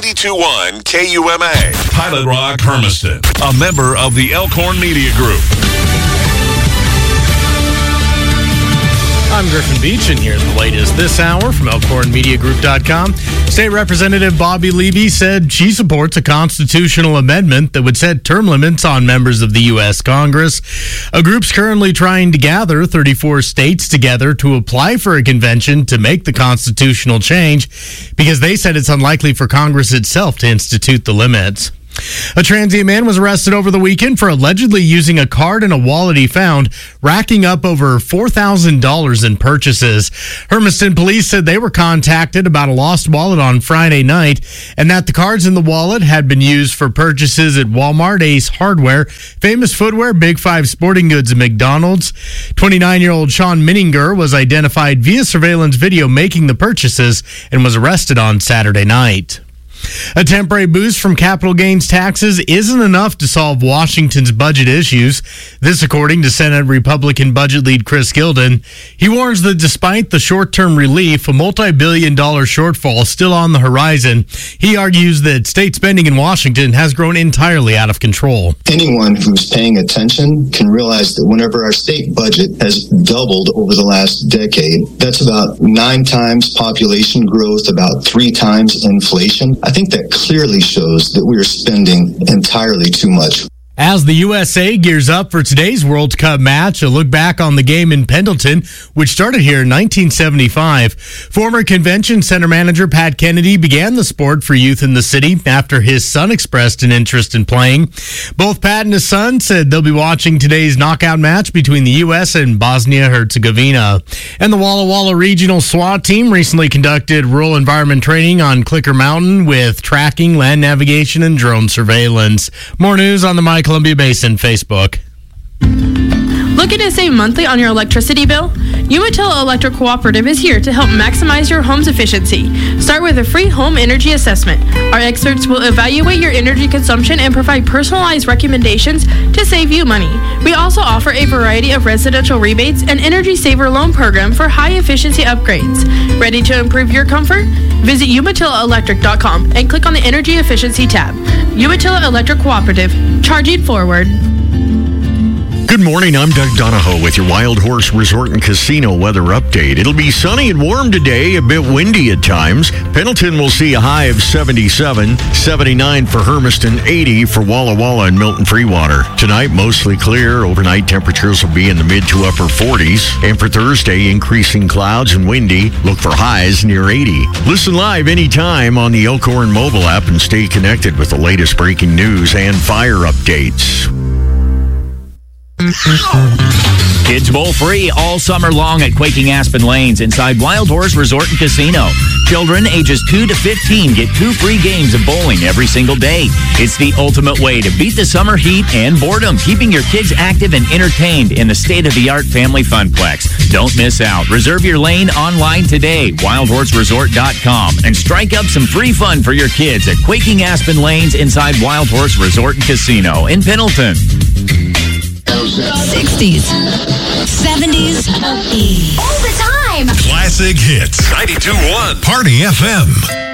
92.1 KUMA. Pilot Rock Hermiston, a member of the Elkhorn Media Group. I'm Griffin Beach, and here's the latest this hour from ElkhornMediaGroup.com. State Representative Bobby Levy said she supports a constitutional amendment that would set term limits on members of the U.S. Congress. A group's currently trying to gather 34 states together to apply for a convention to make the constitutional change because they said it's unlikely for Congress itself to institute the limits. A transient man was arrested over the weekend for allegedly using a card and a wallet he found, racking up over $4,000 in purchases. Hermiston police said they were contacted about a lost wallet on Friday night and that the cards in the wallet had been used for purchases at Walmart, Ace Hardware, Famous Footwear, Big Five Sporting Goods, and McDonald's. 29-year-old Sean Minninger was identified via surveillance video making the purchases and was arrested on Saturday night. A temporary boost from capital gains taxes isn't enough to solve Washington's budget issues. This, according to Senate Republican budget lead Chris Gilden. He warns that despite the short-term relief, a multi-billion-dollar shortfall is still on the horizon. He argues that state spending in Washington has grown entirely out of control. Anyone who's paying attention can realize that whenever our state budget has doubled over the last decade, that's about 9 times population growth, about 3 times inflation. I think that clearly shows that we are spending entirely too much. As the USA gears up for today's World Cup match, a look back on the game in Pendleton, which started here in 1975. Former convention center manager Pat Kennedy began the sport for youth in the city after his son expressed an interest in playing. Both Pat and his son said they'll be watching today's knockout match between the U.S. and Bosnia-Herzegovina. And the Walla Walla Regional SWAT team recently conducted rural environment training on Clicker Mountain with tracking, land navigation, and drone surveillance. More news on the My Columbia Basin Facebook. Looking to save monthly on your electricity bill? Umatilla Electric Cooperative is here to help maximize your home's efficiency. Start with a free home energy assessment. Our experts will evaluate your energy consumption and provide personalized recommendations to save you money. We also offer a variety of residential rebates and energy saver loan program for high efficiency upgrades. Ready to improve your comfort? Visit UmatillaElectric.com and click on the Energy Efficiency tab. Umatilla Electric Cooperative, charging forward. Good morning, I'm Doug Donahoe with your Wild Horse Resort and Casino weather update. It'll be sunny and warm today, a bit windy at times. Pendleton will see a high of 77, 79 for Hermiston, 80 for Walla Walla and Milton Freewater. Tonight, mostly clear. Overnight temperatures will be in the mid to upper 40s. And for Thursday, increasing clouds and windy. Look for highs near 80. Listen live anytime on the Elkhorn mobile app and stay connected with the latest breaking news and fire updates. Kids Bowl free all summer long at Quaking Aspen Lanes inside Wild Horse Resort and Casino. Children ages 2 to 15 get 2 free games of bowling every single day. It's the ultimate way to beat the summer heat and boredom, keeping your kids active and entertained in the state-of-the-art family funplex. Don't miss out. Reserve your lane online today, wildhorseresort.com, and strike up some free fun for your kids at Quaking Aspen Lanes inside Wild Horse Resort and Casino in Pendleton. 60s, 70s, all the time. Classic hits. 92.1 Party FM.